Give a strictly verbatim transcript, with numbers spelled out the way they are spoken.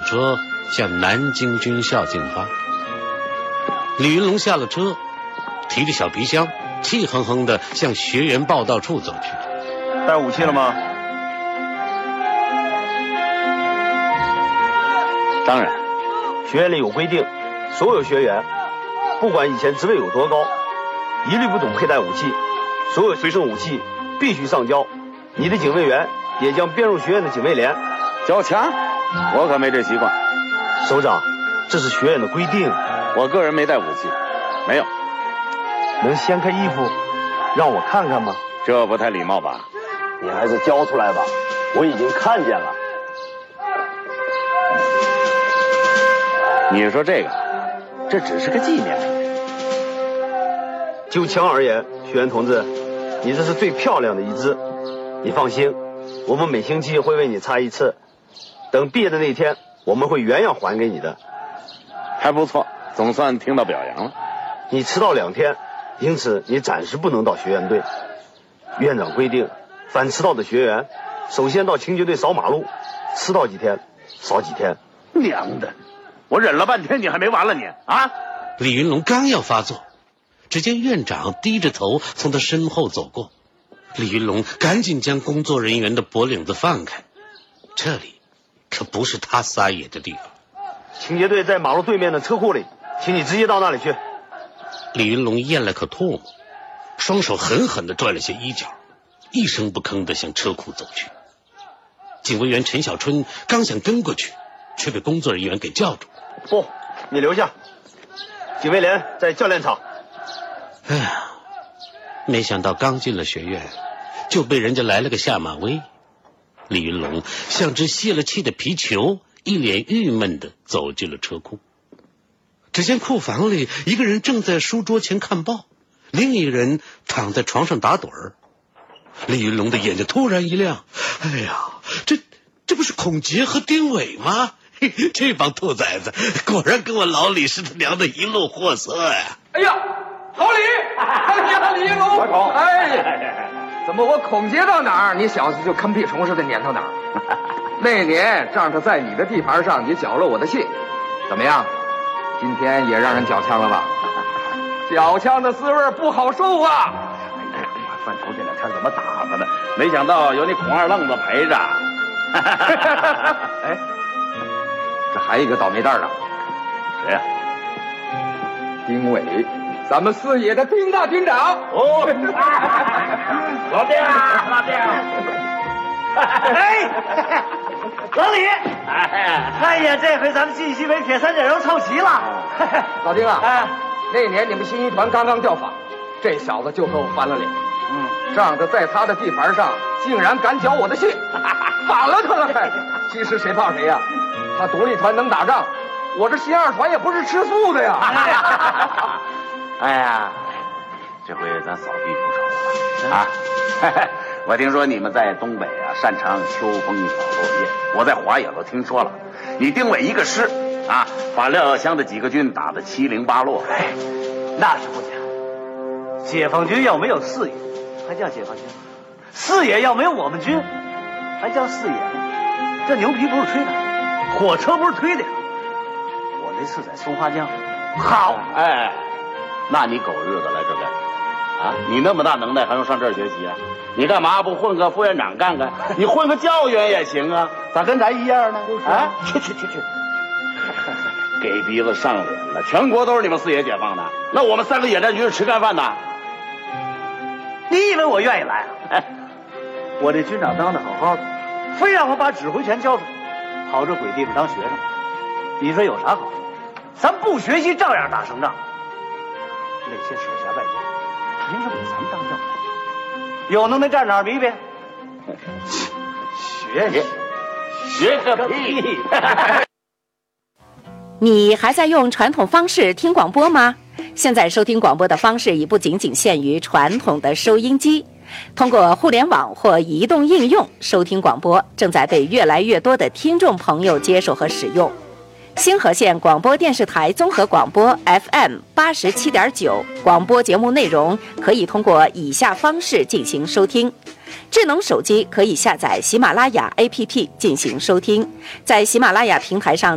车向南京军校进发。李云龙下了车，提着小皮箱，气哼哼地向学员报到处走去。 带武器了吗？ 当然， 学院里有规定，所有学员，不管以前职位有多高，一律不准佩戴武器，所有随身武器必须上交。你的警卫员也将编入学院的警卫连。 交枪？我可没这习惯。 首长，这是学院的规定。 我个人没带武器，没有。 能掀开衣服让我看看吗？ 这不太礼貌吧？ 你还是交出来吧，我已经看见了。 你说这个，这只是个纪念。 就枪而言，学员同志，你这是最漂亮的一支。你放心，我们每星期会为你擦一次，等毕业的那天，我们会原样还给你的。 还不错，总算听到表扬了。 你迟到两天，因此你暂时不能到学院队。院长规定，凡迟到的学员，首先到清洁队扫马路，迟到几天扫几天。 娘的，我忍了半天，你还没完了你啊！ 李云龙刚要发作，只见院长低着头从他身后走过。李云龙赶紧将工作人员的脖领子放开，这里可不是他撒野的地方。 清洁队在马路对面的车库里，请你直接到那里去。 李云龙咽了口唾沫，双手狠狠地拽了些衣角，一声不吭地向车库走去。警卫员陈小春刚想跟过去，却被工作人员给叫住。 不，你留下。警卫连在教练场。 哎呀，没想到刚进了学院，就被人家来了个下马威。李云龙像只泄了气的皮球，一脸郁闷地走进了车库。只见库房里一个人正在书桌前看报，另一人躺在床上打盹儿。李云龙的眼睛突然一亮，哎呀，这这不是孔杰和丁伟吗？嘿，这帮兔崽子果然跟我老李是他娘的一路货色呀！ 哎呀，老李，哎呀，李云龙， 小孔， 哎，怎么我孔杰到哪儿，你小子就跟屁虫似的撵到哪儿？那年仗着在你的地盘上，你缴了我的信，怎么样？今天也让人缴枪了吧？缴枪的滋味不好受啊！ 哎呀，范畴这两天怎么打发的？没想到有你孔二愣子陪着。 哎，这还有一个倒霉蛋呢。 谁呀、 啊？丁伟，咱们四野的丁大军长。 哦，老丁，老丁。 哎，老李，哎呀，这回咱们晋西北铁三角又凑齐了。 老丁啊， 哎， 那年你们新一团刚刚调访，这小子就和我翻了脸。嗯，仗着在他的地盘上，竟然敢缴我的信，反了他了还。其实谁怕谁呀？他独立团能打仗，我这新二团也不是吃素的呀。 哎呀，这回咱扫地不愁了啊！我听说你们在东北啊，擅长秋风扫落叶。我在华野都听说了，你丁伟一个师啊，把廖耀湘的几个军打得七零八落。 哎，那是不假。解放军要没有四野，还叫解放军；四野要没有我们军，还叫四野。这牛皮不是吹的，火车不是推的。我那次在松花江，好， 哎，那你狗日子来这干什么？啊，你那么大能耐，还用上这儿学习啊？你干嘛不混个副院长干干？你混个教员也行啊，咋跟咱一样呢？啊，去去去去，给鼻子上脸了！全国都是你们四野解放的，那我们三个野战军是吃干饭的。 你以为我愿意来啊？哎，我这军长当的好好的，非让我把指挥权交出去，跑这鬼地方当学生，你说有啥好处？咱不学习照样打胜仗。那些手下败将，凭什么给咱们当将？有能耐站哪儿比比？学学学个屁！ 你还在用传统方式听广播吗？现在收听广播的方式已不仅仅限于传统的收音机，通过互联网或移动应用收听广播正在被越来越多的听众朋友接受和使用。星河县广播电视台综合广播 F M 八十七点九广播节目内容可以通过以下方式进行收听：智能手机可以下载喜马拉雅 A P P 进行收听，在喜马拉雅平台上